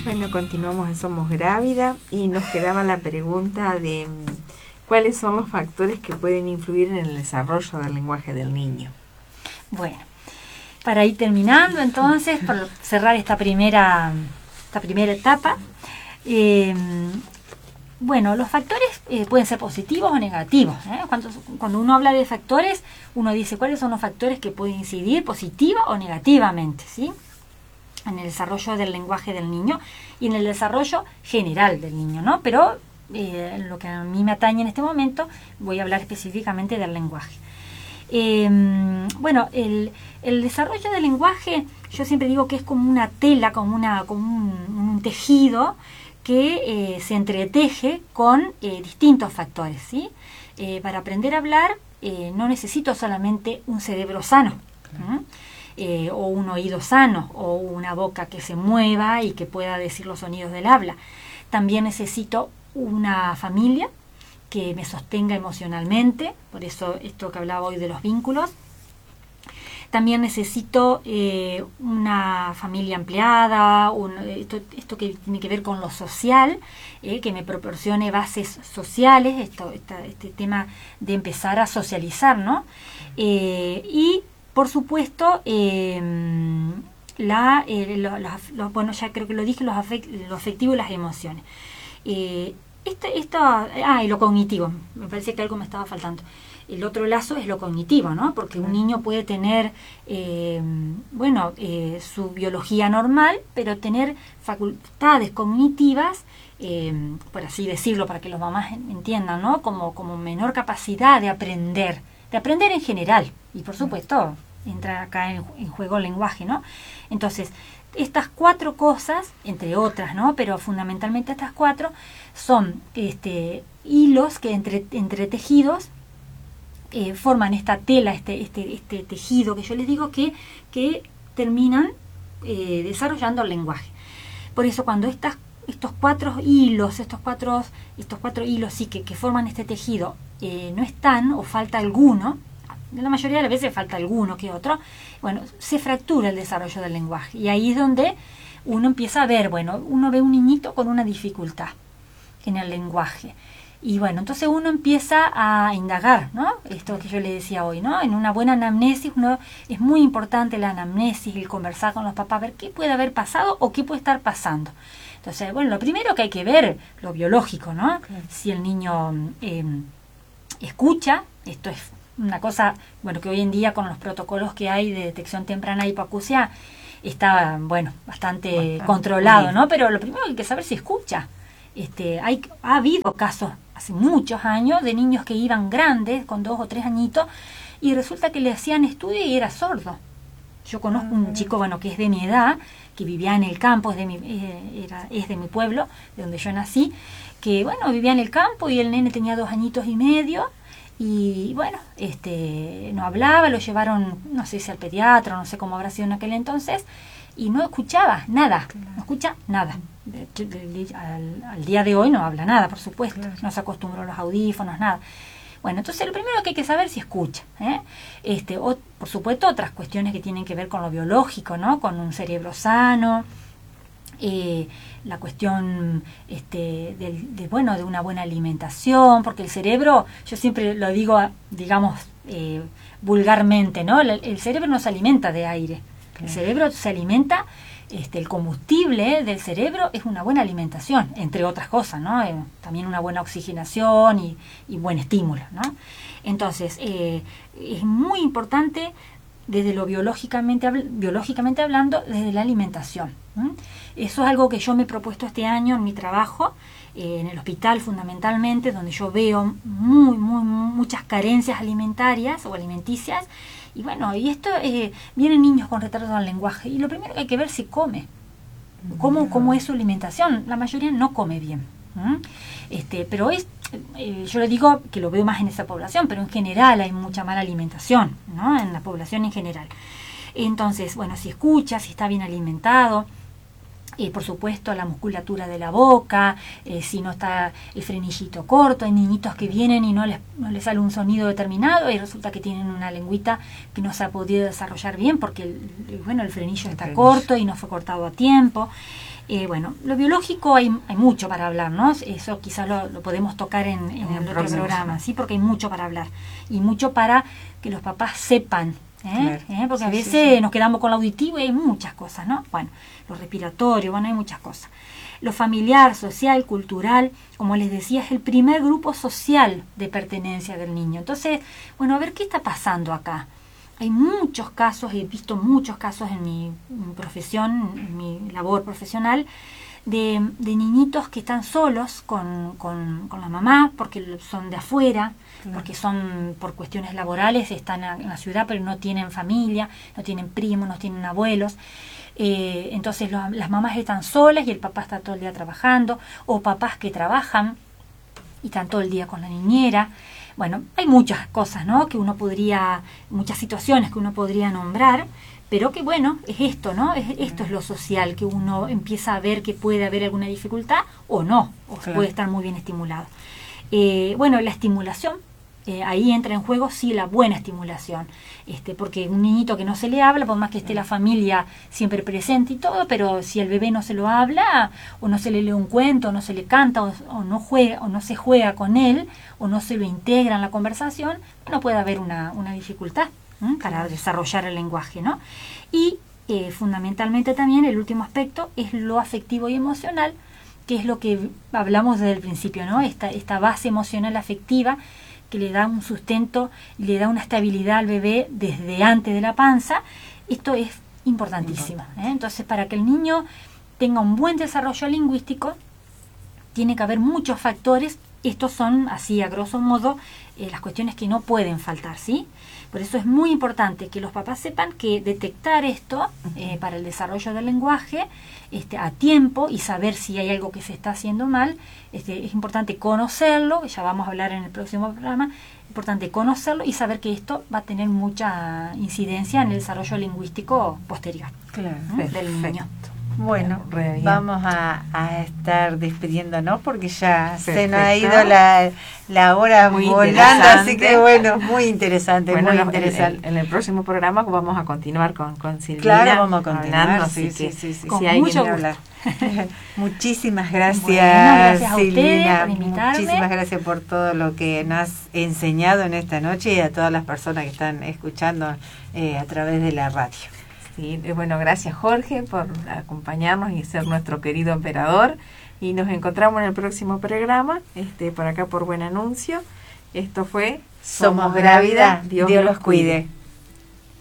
Bueno, continuamos en Somos Grávida y nos quedaba la pregunta de cuáles son los factores que pueden influir en el desarrollo del lenguaje del niño. Bueno, para ir terminando entonces, para cerrar esta primera etapa, bueno, los factores pueden ser positivos o negativos. Cuando uno habla de factores, uno dice cuáles son los factores que pueden incidir positiva o negativamente, ¿sí?, en el desarrollo del lenguaje del niño y en el desarrollo general del niño, ¿no? Pero lo que a mí me atañe en este momento, voy a hablar específicamente del lenguaje. Bueno, el desarrollo del lenguaje, yo siempre digo que es como una tela, como un tejido que se entreteje con distintos factores, ¿sí? Para aprender a hablar no necesito solamente un cerebro sano, o un oído sano, o una boca que se mueva y que pueda decir los sonidos del habla. También necesito una familia que me sostenga emocionalmente, por eso esto que hablaba hoy de los vínculos. También necesito una familia ampliada, esto que tiene que ver con lo social, que me proporcione bases sociales, este tema de empezar a socializar, ¿no? Y por supuesto, bueno, ya creo que lo dije, lo afectivo y las emociones. Y lo cognitivo, me parece que algo me estaba faltando. El otro lazo es lo cognitivo, ¿no? Porque un niño puede tener, su biología normal, pero tener facultades cognitivas, por así decirlo, para que los mamás entiendan, ¿no? Como menor capacidad de aprender en general. Y por supuesto, entra acá en juego el lenguaje, ¿no? Entonces, estas 4 cosas, entre otras, ¿no?, pero fundamentalmente estas 4, son hilos que entretejidos forman esta tela, este tejido que yo les digo que terminan desarrollando el lenguaje. Por eso cuando estos 4 hilos, estos cuatro hilos sí que forman este tejido no están, o falta alguno, la mayoría de las veces falta alguno que otro, bueno, se fractura el desarrollo del lenguaje. Y ahí es donde uno empieza a ver, uno ve un niñito con una dificultad en el lenguaje. Y bueno, entonces uno empieza a indagar, ¿no? Esto que yo le decía hoy, ¿no? En una buena anamnesis, es muy importante la anamnesis, el conversar con los papás, ver qué puede haber pasado o qué puede estar pasando. Entonces, bueno, lo primero que hay que ver, lo biológico, ¿no? Claro. Si el niño escucha, esto es una cosa, bueno, que hoy en día con los protocolos que hay de detección temprana de hipoacusia está, bastante controlado, ¿no? Pero lo primero que hay que saber si escucha. Ha habido casos hace muchos años de niños que iban grandes, con 2 o 3 añitos, y resulta que le hacían estudio y era sordo. Yo conozco un chico, que es de mi edad, que vivía en el campo, es de mi pueblo, de donde yo nací, que, vivía en el campo y el nene tenía 2 añitos y medio, y no hablaba, lo llevaron, no sé si al pediatra, no sé cómo habrá sido en aquel entonces, y no escuchaba nada, no escucha nada. Al día de hoy no habla nada, por supuesto, no se acostumbró a los audífonos, nada. Bueno, entonces lo primero que hay que saber es si escucha, por supuesto otras cuestiones que tienen que ver con lo biológico, ¿no? Con un cerebro sano, la cuestión de una buena alimentación, porque el cerebro, yo siempre lo digo, digamos, vulgarmente, ¿no? El cerebro no se alimenta de aire, el cerebro se alimenta, el combustible del cerebro es una buena alimentación, entre otras cosas, ¿no? También una buena oxigenación y buen estímulo, ¿no? Entonces, es muy importante desde lo biológicamente hablando, desde la alimentación. Eso es algo que yo me he propuesto este año en mi trabajo, en el hospital fundamentalmente, donde yo veo muchas carencias alimentarias o alimenticias. Y esto vienen niños con retardo del lenguaje, y lo primero que hay que ver si come, cómo es su alimentación. La mayoría no come bien, pero yo le digo que lo veo más en esa población, pero en general hay mucha mala alimentación, ¿no? En la población en general. Entonces, si escucha, si está bien alimentado, por supuesto la musculatura de la boca, si no está el frenillito corto. Hay niñitos que vienen y no les sale un sonido determinado y resulta que tienen una lengüita que no se ha podido desarrollar bien porque el frenillo está corto y no fue cortado a tiempo. Bueno, lo biológico hay mucho para hablar, ¿no? Eso quizás lo podemos tocar en el otro programa, ¿sí? Porque hay mucho para hablar y mucho para que los papás sepan, claro. Porque a veces nos quedamos con lo auditivo y hay muchas cosas, ¿no? Bueno, lo respiratorio, bueno, hay muchas cosas. Lo familiar, social, cultural, como les decía, es el primer grupo social de pertenencia del niño. Entonces, bueno, a ver qué está pasando acá. Hay muchos casos, he visto muchos casos en mi profesión, en mi labor profesional, de niñitos que están solos con la mamá, porque son de afuera, claro. Porque son por cuestiones laborales, están en la ciudad, pero no tienen familia, no tienen primos, no tienen abuelos. Entonces las mamás están solas y el papá está todo el día trabajando, o papás que trabajan y están todo el día con la niñera. Bueno, hay muchas cosas, ¿no? Muchas situaciones que uno podría nombrar, pero que bueno, es esto, ¿no? Esto es lo social, que uno empieza a ver que puede haber alguna dificultad o no, o claro. Puede estar muy bien estimulado. Bueno, la estimulación, ahí entra en juego sí la buena estimulación, porque un niñito que no se le habla, por más que esté la familia siempre presente y todo, pero si el bebé no se lo habla, o no se le lee un cuento, o no se le canta, o no juega, o no se juega con él, o no se lo integra en la conversación, no puede haber una dificultad para desarrollar el lenguaje, ¿no? Y fundamentalmente también el último aspecto es lo afectivo y emocional, que es lo que hablamos desde el principio, ¿no? Esta base emocional afectiva que le da un sustento, le da una estabilidad al bebé desde antes de la panza. Esto es importantísimo. Entonces, para que el niño tenga un buen desarrollo lingüístico, tiene que haber muchos factores. Estos son, así a grosso modo, las cuestiones que no pueden faltar, ¿sí? Por eso es muy importante que los papás sepan que detectar esto para el desarrollo del lenguaje a tiempo y saber si hay algo que se está haciendo mal. Es importante conocerlo, ya vamos a hablar en el próximo programa, es importante conocerlo y saber que esto va a tener mucha incidencia en el desarrollo lingüístico posterior, claro, del niño. Bueno, vamos a estar despidiéndonos porque ya perfecto. Se nos ha ido la hora muy volando, así que bueno, muy interesante, bueno, muy interesante. En el próximo programa vamos a continuar con Silvina. Claro, vamos a continuar, hablando, sí. Con si mucho gusto. Hablar. Muchísimas gracias, gracias Silvina. A ustedes por invitarme. Muchísimas gracias por todo lo que nos has enseñado en esta noche y a todas las personas que están escuchando a través de la radio. Sí, bueno, gracias Jorge por acompañarnos y ser nuestro querido emperador. Y nos encontramos en el próximo programa, por acá por Buen Anuncio. Esto fue Somos Grávida, Dios los cuide.